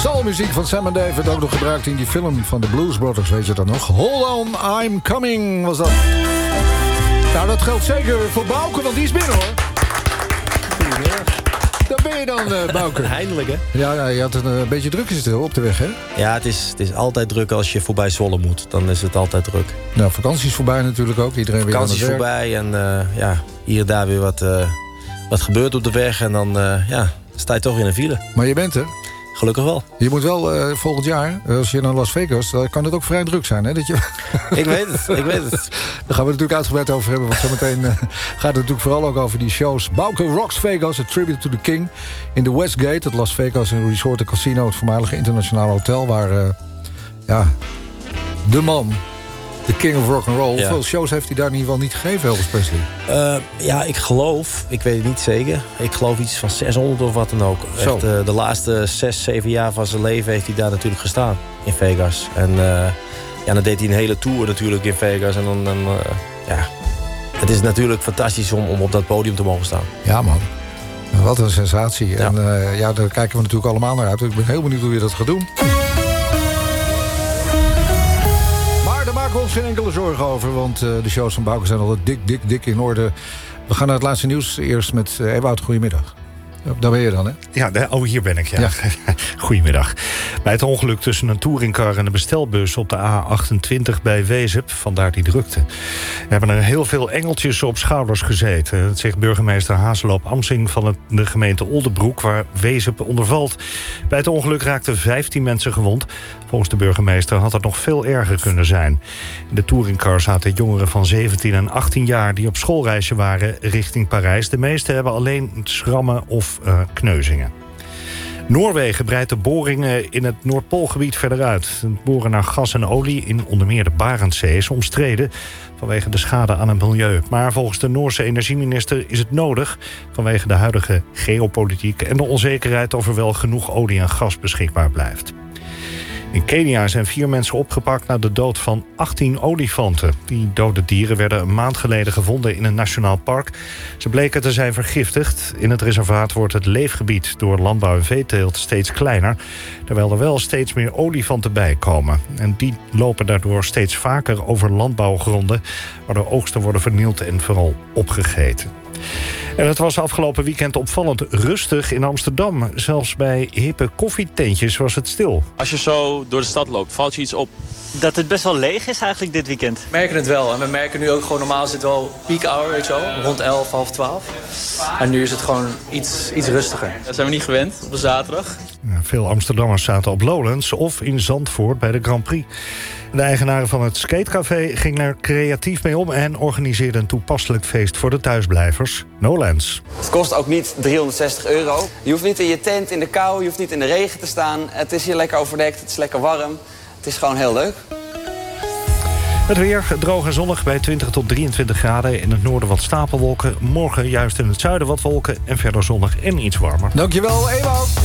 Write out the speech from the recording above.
Soulmuziek van Sam en David, ook nog gebruikt in die film van de Blues Brothers, weet je dat nog? Hold on, I'm coming, was dat. Nou, dat geldt zeker voor Bouke, want die is binnen, hoor. Goedemiddag. Daar ben je dan, Bouke. Eindelijk, hè? Ja, je had een beetje druk stil op de weg, hè? Ja, het is altijd druk als je voorbij Zwolle moet. Dan is het altijd druk. Nou, vakantie is voorbij natuurlijk ook. Iedereen weer aan het werk. Vakantie is voorbij en hier en daar weer wat gebeurt op de weg. En dan sta je toch in een file. Maar je bent er. Gelukkig wel. Je moet wel volgend jaar, als je naar Las Vegas, dan kan het ook vrij druk zijn, hè? Dat je... Ik weet het. Daar gaan we natuurlijk uitgebreid over hebben. Want zometeen gaat het natuurlijk vooral ook over die shows. Bouke Rocks Vegas, a tribute to the King. In de Westgate, het Las Vegas Resort en Casino. Het voormalige internationale hotel waar de man, de King of Rock'n'Roll. Ja. Hoeveel shows heeft hij daar in ieder geval niet gegeven, Elvis Presley? Ik weet het niet zeker. Ik geloof iets van 600 of wat dan ook. Zo. Echt, de laatste 6-7 jaar van zijn leven heeft hij daar natuurlijk gestaan. In Vegas. En dan deed hij een hele tour natuurlijk in Vegas. En dan het is natuurlijk fantastisch om op dat podium te mogen staan. Ja, man. Wat een sensatie. Ja. En daar kijken we natuurlijk allemaal naar uit. Ik ben heel benieuwd hoe je dat gaat doen. Maar daar maken we ons geen enkele zorgen over. Want de shows van Bouke zijn altijd dik in orde. We gaan naar het laatste nieuws. Eerst met Ewout. Goedemiddag. Daar ben je dan, hè? Ja, hier ben ik, ja. Goedemiddag. Bij het ongeluk tussen een touringcar en een bestelbus op de A28 bij Wezep, vandaar die drukte, hebben er heel veel engeltjes op schouders gezeten. Dat zegt burgemeester Hazeloop-Amsing van de gemeente Oldebroek, waar Wezep onder valt. Bij het ongeluk raakten 15 mensen gewond. Volgens de burgemeester had het nog veel erger kunnen zijn. In de touringcar zaten jongeren van 17 en 18 jaar die op schoolreisje waren richting Parijs. De meeste hebben alleen schrammen of kneuzingen. Noorwegen breidt de boringen in het Noordpoolgebied verder uit. Het boren naar gas en olie in onder meer de Barentszee is omstreden vanwege de schade aan het milieu. Maar volgens de Noorse energieminister is het nodig vanwege de huidige geopolitiek en de onzekerheid of er wel genoeg olie en gas beschikbaar blijft. In Kenia zijn 4 mensen opgepakt na de dood van 18 olifanten. Die dode dieren werden een maand geleden gevonden in een nationaal park. Ze bleken te zijn vergiftigd. In het reservaat wordt het leefgebied door landbouw en veeteelt steeds kleiner, terwijl er wel steeds meer olifanten bij komen. En die lopen daardoor steeds vaker over landbouwgronden, waardoor oogsten worden vernield en vooral opgegeten. En het was afgelopen weekend opvallend rustig in Amsterdam. Zelfs bij hippe koffietentjes was het stil. Als je zo door de stad loopt, valt je iets op? Dat het best wel leeg is eigenlijk dit weekend. We merken het wel. En we merken nu ook gewoon, normaal is het wel peak hour, weet je wel. Rond 11, half 12. En nu is het gewoon iets rustiger. Dat zijn we niet gewend op de zaterdag. Ja, veel Amsterdammers zaten op Lowlands of in Zandvoort bij de Grand Prix. De eigenaren van het skatecafé gingen er creatief mee om en organiseerden een toepasselijk feest voor de thuisblijvers. Nolands. Het kost ook niet €360. Je hoeft niet in je tent in de kou, je hoeft niet in de regen te staan. Het is hier lekker overdekt, het is lekker warm. Het is gewoon heel leuk. Het weer droog en zonnig bij 20 tot 23 graden. In het noorden wat stapelwolken. Morgen juist in het zuiden wat wolken en verder zonnig en iets warmer. Dankjewel, Ewout.